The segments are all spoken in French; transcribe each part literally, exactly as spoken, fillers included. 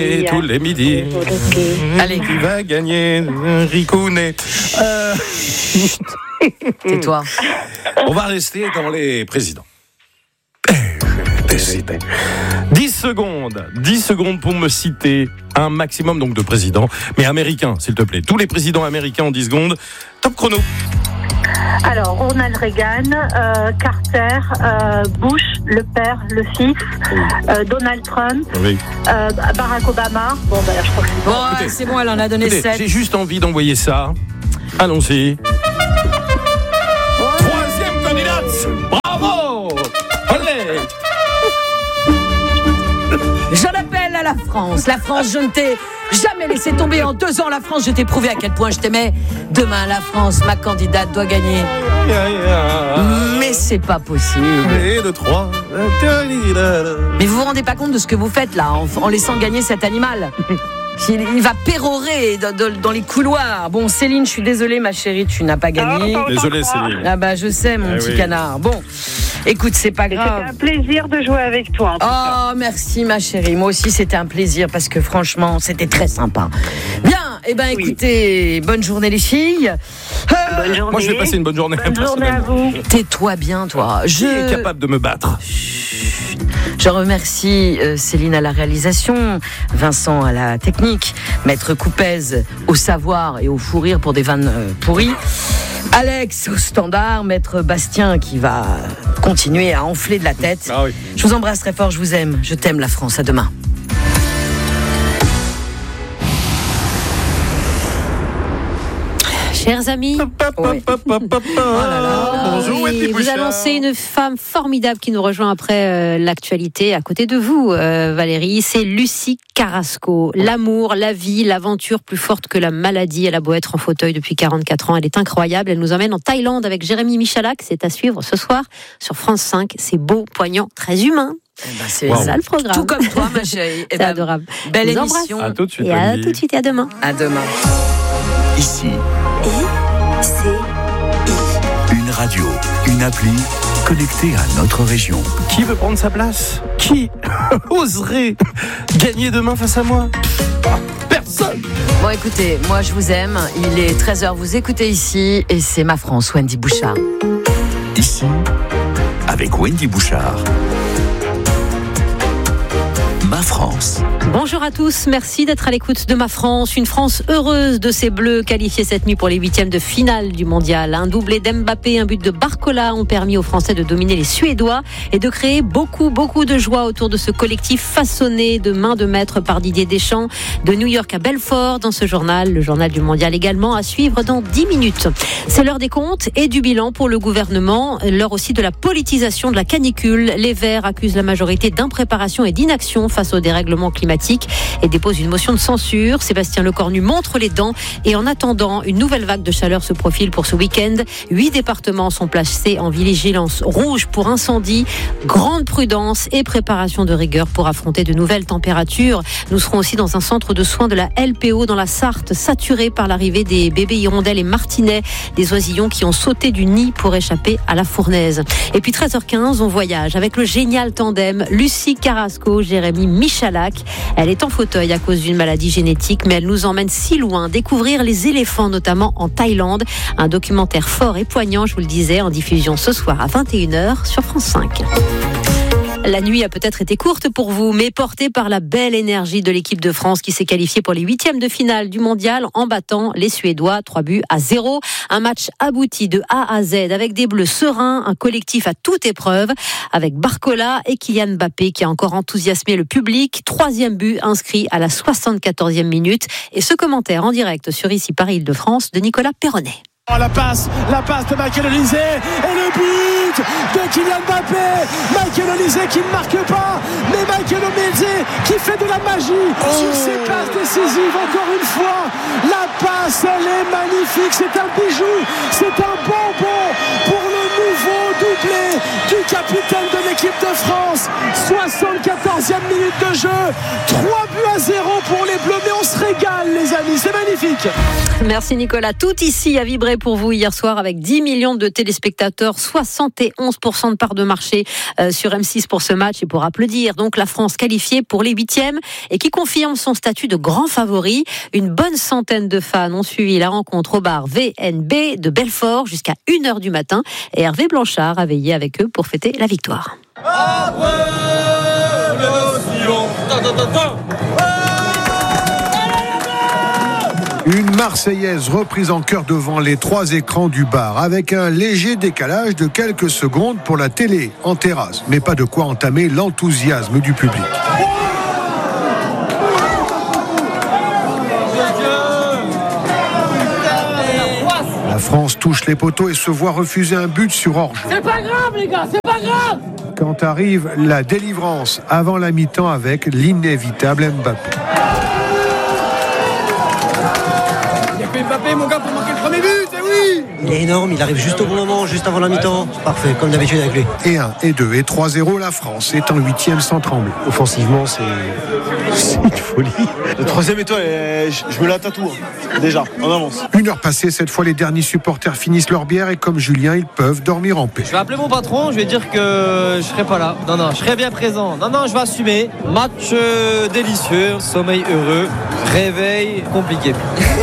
Et tous les midis. Allez. Qui va gagner Ricounet. Euh... Tais-toi. On va rester dans les présidents. Décidé. dix secondes. dix secondes pour me citer un maximum donc de présidents, mais américains, s'il te plaît. Tous les présidents américains en dix secondes. Top chrono. Alors, Ronald Reagan, euh, Carter, euh, Bush, le père, le fils, euh, Donald Trump, Oui. euh, Barack Obama. Bon, ben, je crois que c'est bon. Bon, Écoutez, c'est bon, elle en a donné Écoutez, sept. j'ai juste envie d'envoyer ça. Allons-y. Troisième candidate. Bravo. Allez. J'en appelle à la France. La France, je ne t'ai jamais laissé tomber. En deux ans, la France, je t'ai prouvé à quel point je t'aimais. Demain, la France, ma candidate, doit gagner. Mais c'est pas possible. Et de trois. Mais vous vous rendez pas compte de ce que vous faites là, en, en laissant gagner cet animal? Il, il va pérorer dans, dans, dans les couloirs. Bon, Céline, je suis désolée, ma chérie, tu n'as pas gagné. Ah, Désolé, Céline. Ah bah, je sais, mon Ah petit oui. canard. Bon, écoute, c'est pas C'était grave. un plaisir de jouer avec toi. En tout cas. Oh, merci ma chérie. Moi aussi, c'était un plaisir parce que franchement, c'était très sympa. Bien, eh ben Oui. écoutez, bonne journée les filles. Euh, Bonne journée. Moi, je vais passer une bonne journée. Bonne journée à personnellement. vous. Tais-toi bien, toi. Qui est Je, capable de me battre? je remercie euh, Céline à la réalisation, Vincent à la technique, Maître Coupez au savoir et au fou rire pour des vannes euh, pourries. Alex au standard, Maître Bastien qui va continuer à enfler de la tête. Ah oui. Je vous embrasse très fort, je vous aime. Je t'aime la France, à demain. Chers amis, Ouais. Bonjour, Wendy vous Bouchard. annoncez une femme formidable qui nous rejoint après euh, l'actualité. À côté de vous, euh, Valérie, c'est Lucie Carrasco. L'amour, la vie, l'aventure plus forte que la maladie. Elle a beau être en fauteuil depuis quarante-quatre ans, elle est incroyable. Elle nous emmène en Thaïlande avec Jérémy Michalak. C'est à suivre ce soir sur France cinq. C'est beau, poignant, très humain. Eh ben, c'est Wow. C'est ça le programme. tout comme toi, ma chérie. Eh C'est ben, adorable. Belle Je vous embrasse. émission. À tout de suite. Et à Wendy. tout de suite et à demain. À demain. Ici, une radio, une appli connectée à notre région. Qui veut prendre sa place? Qui oserait gagner demain face à moi? Ah, personne. Bon, écoutez, moi je vous aime. Il est treize heures, vous écoutez ici, et c'est ma France, Wendy Bouchard. Ici, avec Wendy Bouchard. Ma France. Bonjour à tous, merci d'être à l'écoute de Ma France. Une France heureuse de ces Bleus qualifiés cette nuit pour les huitièmes de finale du mondial. Un doublé d'Mbappé, un but de Barcola ont permis aux Français de dominer les Suédois et de créer beaucoup, beaucoup de joie autour de ce collectif façonné de main de maître par Didier Deschamps de New York à Belfort dans ce journal, le journal du mondial également, à suivre dans dix minutes. C'est l'heure des comptes et du bilan pour le gouvernement, l'heure aussi de la politisation de la canicule. Les Verts accusent la majorité d'impréparation et d'inaction face au dérèglement climatique et déposent une motion de censure. Sébastien Lecornu montre les dents et en attendant, une nouvelle vague de chaleur se profile pour ce week-end. Huit départements sont placés en vigilance rouge pour incendie. Grande prudence et préparation de rigueur pour affronter de nouvelles températures. Nous serons aussi dans un centre de soins de la L P O dans la Sarthe, saturé par l'arrivée des bébés hirondelles et martinets, des oisillons qui ont sauté du nid pour échapper à la fournaise. Et puis treize heures quinze, on voyage avec le génial tandem Lucie Carrasco, Jérémy Michalak. Elle est en fauteuil à cause d'une maladie génétique, mais elle nous emmène si loin découvrir les éléphants, notamment en Thaïlande. Un documentaire fort et poignant, je vous le disais, en diffusion ce soir à vingt et une heures sur France cinq. La nuit a peut-être été courte pour vous, mais portée par la belle énergie de l'équipe de France qui s'est qualifiée pour les huitièmes de finale du mondial en battant les Suédois trois buts à zéro. Un match abouti de A à Z avec des Bleus sereins, un collectif à toute épreuve avec Barcola et Kylian Mbappé qui a encore enthousiasmé le public. Troisième but inscrit à la soixante-quatorzième minute. Et ce commentaire en direct sur Ici Paris Île-de-France de Nicolas Perronnet. Oh, la passe, la passe de Michael Olise et le but de Kylian Mbappé. Michael Olise qui ne marque pas, mais Michael Olise qui fait de la magie oh. sur ses passes décisives. Encore une fois, la passe, elle est magnifique. C'est un bijou, c'est un bonbon pour le nouveau doublé du capitaine de l'équipe de France. soixante-quatorzième minute de jeu, trois buts à zéro pour les Bleus, mais on serait régale, les amis, c'est magnifique. Merci Nicolas. Tout ici a vibré pour vous hier soir avec dix millions de téléspectateurs, soixante et onze pour cent de part de marché euh, sur M six pour ce match et pour applaudir donc la France qualifiée pour les huitièmes et qui confirme son statut de grand favori. Une bonne centaine de fans ont suivi la rencontre au bar V N B de Belfort jusqu'à une heure du matin et Hervé Blanchard a veillé avec eux pour fêter la victoire. Une Marseillaise reprise en chœur devant les trois écrans du bar, avec un léger décalage de quelques secondes pour la télé en terrasse, mais pas de quoi entamer l'enthousiasme du public. La France touche les poteaux et se voit refuser un but sur hors-jeu. C'est pas grave, les gars, c'est pas grave. Quand arrive la délivrance avant la mi-temps avec l'inévitable Mbappé. Mbappé, mon gars, pour marquer le premier but, eh oui. Il est énorme, il arrive juste au bon moment, juste avant la mi-temps. Parfait, comme d'habitude avec lui. Et un, et deux, et trois zéro, la France est en huitième sans trembler. Offensivement, c'est, c'est une folie. Le troisième étoile, je me la tatoue, déjà, en avance. Une heure passée, cette fois, les derniers supporters finissent leur bière et comme Julien, ils peuvent dormir en paix. Je vais appeler mon patron, je vais dire que je serai pas là. Non, non, je serai bien présent. Non, non, je vais assumer. Match euh, délicieux, sommeil heureux, réveil compliqué.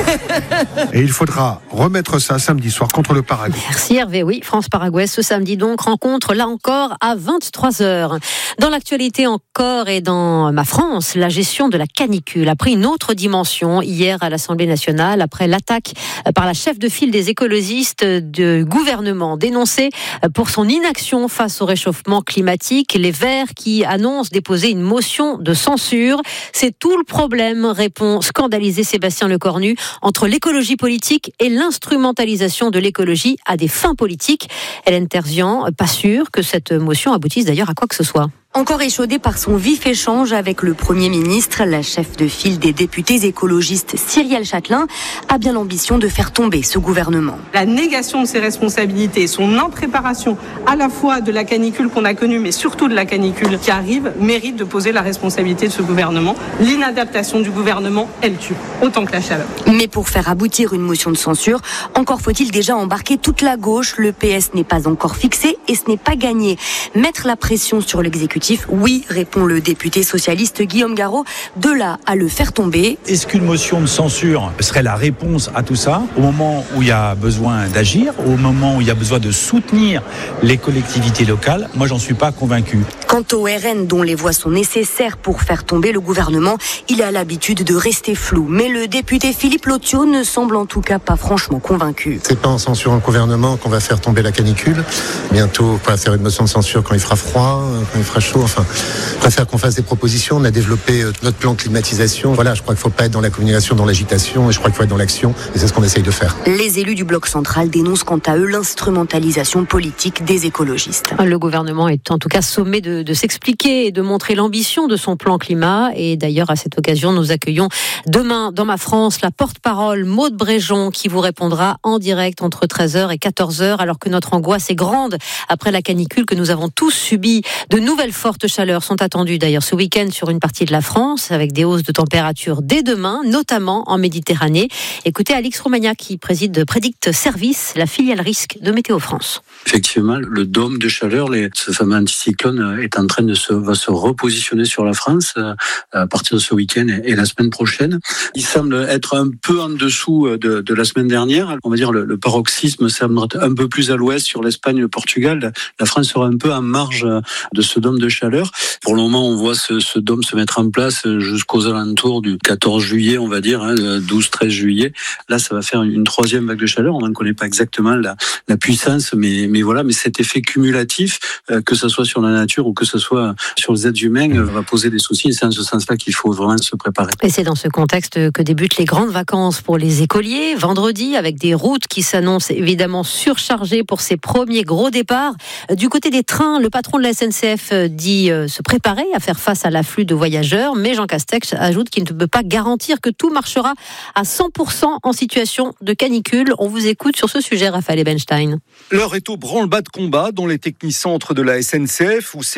Et il faudra remettre ça samedi soir contre le Paraguay. Merci Hervé. Oui, France-Paraguay ce samedi donc, rencontre là encore à vingt-trois heures. Dans l'actualité encore et dans ma France, la gestion de la canicule a pris une autre dimension hier à l'Assemblée nationale après l'attaque par la chef de file des écologistes du gouvernement dénoncée pour son inaction face au réchauffement climatique. Les Verts qui annoncent déposer une motion de censure. C'est tout le problème, répond scandalisé Sébastien Lecornu, entre l'écologie politique et l'instrumentalisation de l'écologie à des fins politiques. Hélène Terzian, pas sûre que cette motion aboutisse d'ailleurs à quoi que ce soit. Encore échaudée par son vif échange avec le Premier ministre, la chef de file des députés écologistes Cyrielle Châtelain a bien l'ambition de faire tomber ce gouvernement. La négation de ses responsabilités, son impréparation à la fois de la canicule qu'on a connue, mais surtout de la canicule qui arrive, mérite de poser la responsabilité de ce gouvernement. L'inadaptation du gouvernement, elle tue, autant que la chaleur. Mais pour faire aboutir une motion de censure, encore faut-il déjà embarquer toute la gauche. Le P S n'est pas encore fixé et ce n'est pas gagné. Mettre la pression sur l'exécutif, oui, répond le député socialiste Guillaume Garot, de là à le faire tomber. Est-ce qu'une motion de censure serait la réponse à tout ça, au moment où il y a besoin d'agir, au moment où il y a besoin de soutenir les collectivités locales? Moi, j'en suis pas convaincu. Quant au R N, dont les voix sont nécessaires pour faire tomber le gouvernement, il a l'habitude de rester flou. Mais le député Philippe Lotio ne semble en tout cas pas franchement convaincu. C'est pas en censurant le gouvernement qu'on va faire tomber la canicule. Bientôt, on va faire une motion de censure quand il fera froid, quand il fera chaud. Enfin, je préfère qu'on fasse des propositions. On a développé notre plan de climatisation. Voilà, je crois qu'il ne faut pas être dans la communication, dans l'agitation, et je crois qu'il faut être dans l'action. Et c'est ce qu'on essaye de faire. Les élus du bloc central dénoncent quant à eux l'instrumentalisation politique des écologistes. Le gouvernement est en tout cas sommé de, de s'expliquer et de montrer l'ambition de son plan climat. Et d'ailleurs, à cette occasion, nous accueillons demain dans Ma France la porte-parole Maude Bréjon qui vous répondra en direct entre treize heures et quatorze heures alors que notre angoisse est grande après la canicule que nous avons tous subie. De nouvelles fortes chaleurs sont attendues d'ailleurs ce week-end sur une partie de la France avec des hausses de température dès demain, notamment en Méditerranée. Écoutez Alix Roumania qui préside Prédict Service, la filiale risque de Météo France. Effectivement, le dôme de chaleur, les, ce fameux anticyclone est en train de se, va se repositionner sur la France euh, à partir de ce week-end et, et la semaine prochaine. Il semble être un peu en dessous de, de la semaine dernière. On va dire le, le paroxysme semble être un peu plus à l'ouest sur l'Espagne et le Portugal. La France sera un peu en marge de ce dôme de chaleur. Pour le moment, on voit ce, ce dôme se mettre en place jusqu'aux alentours du quatorze juillet, on va dire, hein, douze treize juillet. Là, ça va faire une troisième vague de chaleur. On n'en connaît pas exactement la, la puissance, mais, mais voilà, mais cet effet cumulatif, euh, que ce soit sur la nature ou que ce soit sur les êtres humains, euh, va poser des soucis. Et c'est en ce sens-là qu'il faut vraiment se préparer. Et c'est dans ce contexte que débutent les grandes vacances pour les écoliers. Vendredi, avec des routes qui s'annoncent évidemment surchargées pour ces premiers gros départs. Du côté des trains, le patron de la S N C F dit se préparer à faire face à l'afflux de voyageurs, mais Jean Castex ajoute qu'il ne peut pas garantir que tout marchera à cent pour cent en situation de canicule. On vous écoute sur ce sujet, Raphaël Ebenstein. L'heure est au branle-bas de combat dont les technicentres de la S N C F, où ces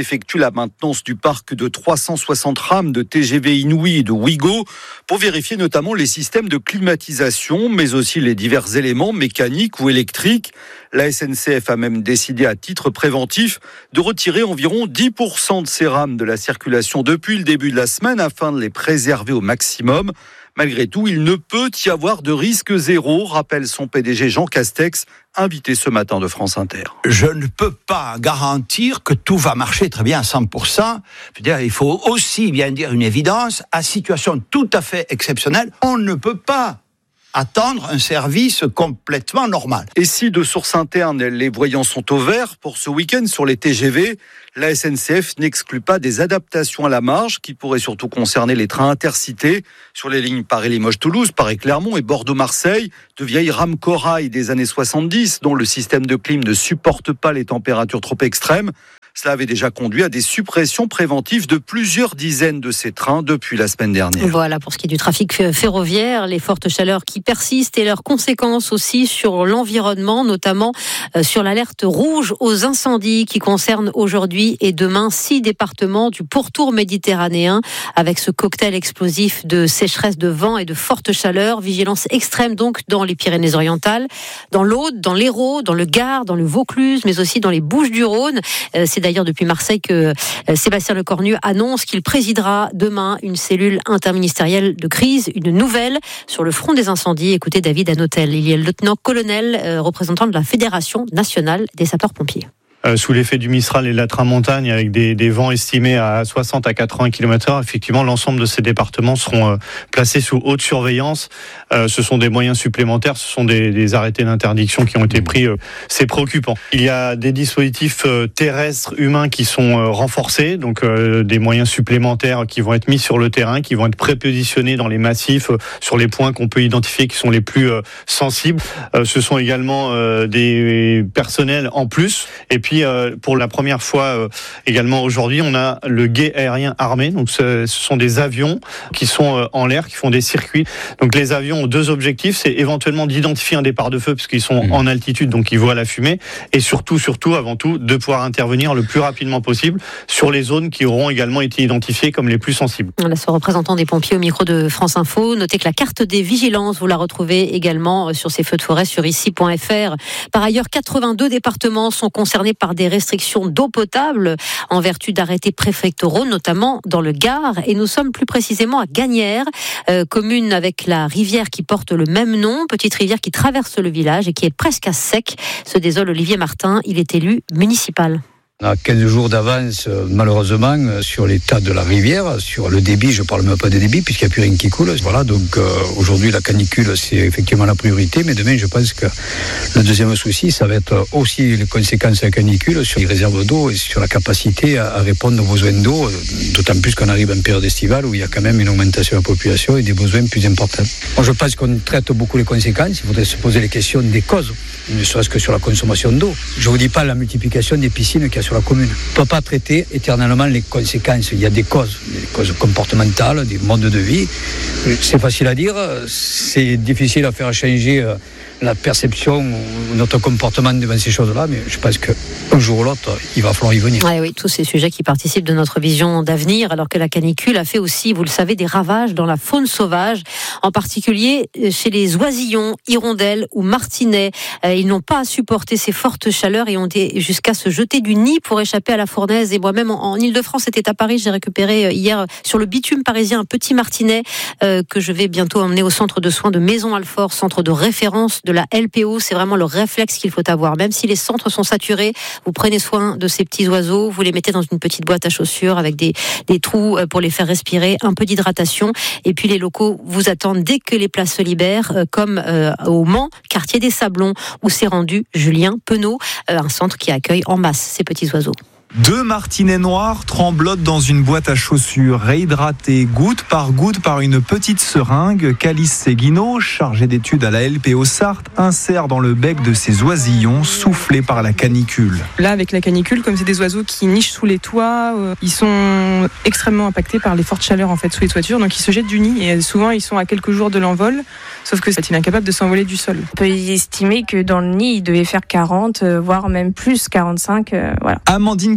effectue la maintenance du parc de trois cent soixante rames de T G V Inouï et de Ouigo pour vérifier notamment les systèmes de climatisation, mais aussi les divers éléments mécaniques ou électriques. La S N C F a même décidé à titre préventif de retirer environ dix pour cent de ces rames de la circulation depuis le début de la semaine afin de les préserver au maximum. Malgré tout, il ne peut y avoir de risque zéro, rappelle son P D G Jean Castex, invité ce matin de France Inter. Je ne peux pas garantir que tout va marcher très bien à cent pour cent. Je veux dire, il faut aussi bien dire une évidence, à situation tout à fait exceptionnelle, on ne peut pas attendre un service complètement normal. Et si de sources internes, les voyants sont au vert pour ce week-end sur les T G V, la S N C F n'exclut pas des adaptations à la marge qui pourraient surtout concerner les trains intercités sur les lignes Paris-Limoges-Toulouse, Paris-Clermont et Bordeaux-Marseille, de vieilles rames corail des années soixante-dix dont le système de clim ne supporte pas les températures trop extrêmes. Cela avait déjà conduit à des suppressions préventives de plusieurs dizaines de ces trains depuis la semaine dernière. Voilà pour ce qui est du trafic ferroviaire, les fortes chaleurs qui persistent et leurs conséquences aussi sur l'environnement, notamment sur l'alerte rouge aux incendies qui concerne aujourd'hui et demain six départements du pourtour méditerranéen avec ce cocktail explosif de sécheresse, de vent et de forte chaleur. Vigilance extrême donc dans les Pyrénées-Orientales, dans l'Aude, dans l'Hérault, dans le Gard, dans le Vaucluse, mais aussi dans les Bouches-du-Rhône. C'est d'ailleurs depuis Marseille que Sébastien Lecornu annonce qu'il présidera demain une cellule interministérielle de crise, une nouvelle sur le front des incendies. Écoutez David Hanotel, il est le lieutenant-colonel euh, représentant de la Fédération nationale des sapeurs-pompiers. Euh, sous l'effet du Mistral et de la Tramontane, avec des, des vents estimés à soixante à quatre-vingts kilomètres heure, effectivement, l'ensemble de ces départements seront euh, placés sous haute surveillance. Euh, ce sont des moyens supplémentaires, ce sont des, des arrêtés d'interdiction qui ont été pris. Euh, c'est préoccupant. Il y a des dispositifs euh, terrestres, humains qui sont euh, renforcés, donc euh, des moyens supplémentaires qui vont être mis sur le terrain, qui vont être prépositionnés dans les massifs, euh, sur les points qu'on peut identifier qui sont les plus euh, sensibles. Euh, ce sont également euh, des personnels en plus. Et puis, Puis, euh, pour la première fois euh, également aujourd'hui, on a le guet aérien armé. Donc, ce, ce sont des avions qui sont euh, en l'air, qui font des circuits. Donc, les avions ont deux objectifs. C'est éventuellement d'identifier un départ de feu, parce qu'ils sont mmh. en altitude, donc ils voient la fumée. Et surtout, surtout, avant tout, de pouvoir intervenir le plus rapidement possible sur les zones qui auront également été identifiées comme les plus sensibles. On a ce représentant des pompiers au micro de France Info. Notez que la carte des vigilances, vous la retrouvez également sur ces feux de forêt sur ici point f r. Par ailleurs, quatre-vingt-deux départements sont concernés par des restrictions d'eau potable en vertu d'arrêtés préfectoraux, notamment dans le Gard. Et nous sommes plus précisément à Gagnères, euh, commune avec la rivière qui porte le même nom, petite rivière qui traverse le village et qui est presque à sec. Se désole Olivier Martin, il est élu municipal. On a quinze jours d'avance, malheureusement, sur l'état de la rivière. Sur le débit, je ne parle même pas de débit, puisqu'il n'y a plus rien qui coule. Voilà, donc euh, aujourd'hui, la canicule, c'est effectivement la priorité. Mais demain, je pense que le deuxième souci, ça va être aussi les conséquences de la canicule sur les réserves d'eau et sur la capacité à, à répondre aux besoins d'eau. D'autant plus qu'on arrive en période estivale où il y a quand même une augmentation de la population et des besoins plus importants. Moi, je pense qu'on traite beaucoup les conséquences. Il faudrait se poser les questions des causes, ne serait-ce que sur la consommation d'eau. Je ne vous dis pas la multiplication des piscines qu'il y a sur la commune. On ne peut pas traiter éternellement les conséquences. Il y a des causes, des causes comportementales, des modes de vie. C'est facile à dire, c'est difficile à faire changer la perception ou notre comportement devant ces choses-là, mais je pense qu'un jour ou l'autre, il va falloir y venir. Ouais, oui, tous ces sujets qui participent de notre vision d'avenir, alors que la canicule a fait aussi, vous le savez, des ravages dans la faune sauvage, en particulier chez les oisillons, hirondelles ou martinets. Euh, ils n'ont pas à supporter ces fortes chaleurs et ont été jusqu'à se jeter du nid pour échapper à la fournaise. Et moi-même, en, en Ile-de-France, c'était à Paris, j'ai récupéré hier sur le bitume parisien un petit martinet euh, que je vais bientôt emmener au centre de soins de Maison-Alfort, centre de référence de la L P O. C'est vraiment le réflexe qu'il faut avoir. Même si les centres sont saturés, vous prenez soin de ces petits oiseaux, vous les mettez dans une petite boîte à chaussures avec des, des trous pour les faire respirer, un peu d'hydratation. Et puis les locaux vous attendent dès que les places se libèrent, comme euh, au Mans, quartier des Sablons, où s'est rendu Julien Penaud, euh, un centre qui accueille en masse ces petits oiseaux. Deux martinets noirs tremblotent dans une boîte à chaussures, réhydratés goutte par goutte par une petite seringue. Calice Seguino, chargé d'études à la L P O Sarthe, insère dans le bec de ces oisillons soufflés par la canicule. Là, avec la canicule, comme c'est des oiseaux qui nichent sous les toits, euh, ils sont extrêmement impactés par les fortes chaleurs en fait sous les toitures, donc ils se jettent du nid et souvent ils sont à quelques jours de l'envol, sauf que c'est incapable de s'envoler du sol. On peut estimer que dans le nid, il devait faire quarante, euh, voire même plus, quarante-cinq. Euh, voilà. Amandine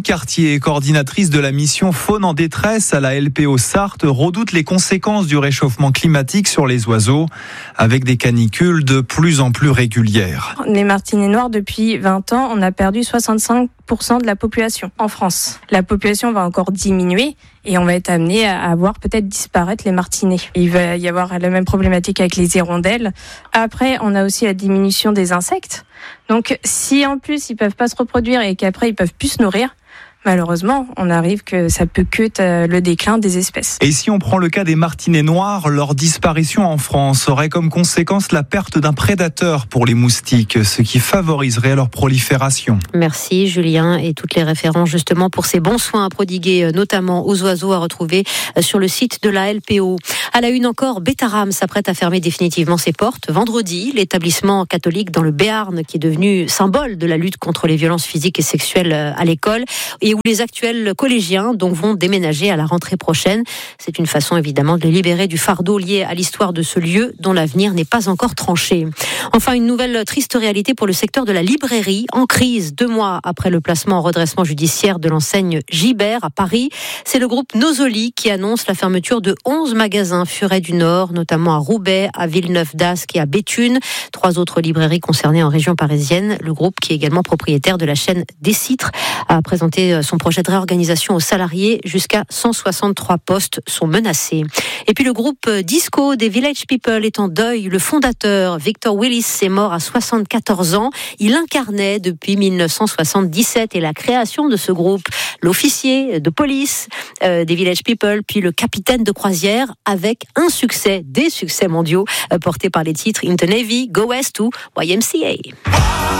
Josiane Cartier, coordinatrice de la mission Faune en détresse à la L P O Sarthe, redoute les conséquences du réchauffement climatique sur les oiseaux, avec des canicules de plus en plus régulières. Les martinets noirs, depuis vingt ans, on a perdu soixante-cinq pour cent de la population en France. La population va encore diminuer et on va être amené à voir peut-être disparaître les martinets. Il va y avoir la même problématique avec les hirondelles. Après, on a aussi la diminution des insectes. Donc, si en plus ils peuvent pas se reproduire et qu'après ils peuvent plus se nourrir, malheureusement, on arrive que ça peut que le déclin des espèces. Et si on prend le cas des martinets noirs, leur disparition en France aurait comme conséquence la perte d'un prédateur pour les moustiques, ce qui favoriserait leur prolifération. Merci Julien, et toutes les références justement pour ces bons soins à prodiguer notamment aux oiseaux à retrouver sur le site de la L P O. À la une encore, Bétharram s'apprête à fermer définitivement ses portes. Vendredi, l'établissement catholique dans le Béarn, qui est devenu symbole de la lutte contre les violences physiques et sexuelles à l'école, et où les actuels collégiens donc vont déménager à la rentrée prochaine. C'est une façon évidemment de les libérer du fardeau lié à l'histoire de ce lieu dont l'avenir n'est pas encore tranché. Enfin, une nouvelle triste réalité pour le secteur de la librairie, en crise deux mois après le placement en redressement judiciaire de l'enseigne Gibert à Paris. C'est le groupe Nosoli qui annonce la fermeture de onze magasins Furet du Nord, notamment à Roubaix, à Villeneuve-d'Ascq et à Béthune. Trois autres librairies concernées en région parisienne. Le groupe, qui est également propriétaire de la chaîne Des Citres, a présenté son projet de réorganisation aux salariés. Jusqu'à cent soixante-trois postes sont menacés. Et puis le groupe Disco des Village People est en deuil. Le fondateur, Victor Willis, est mort à soixante-quatorze ans. Il incarnait depuis mille neuf cent soixante-dix-sept et la création de ce groupe, l'officier de police euh, des Village People, puis le capitaine de croisière, avec un succès, des succès mondiaux, euh, portés par les titres In the Navy, Go West ou Y M C A.